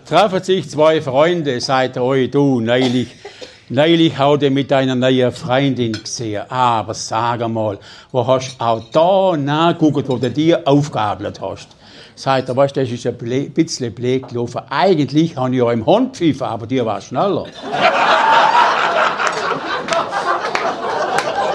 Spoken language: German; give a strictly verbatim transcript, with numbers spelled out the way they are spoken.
treffen sich zwei Freunde, sagt er, oi, du, neulich, neulich hat er mit einer neuen Freundin gesehen. Aber sag mal, wo hast du auch da nachgeguckt, wo du dir aufgabelt hast? Sagt er, weißt du, das ist ein bisschen blöd gelaufen. Eigentlich habe ich ja im Hund gepfiffen, aber die war schneller.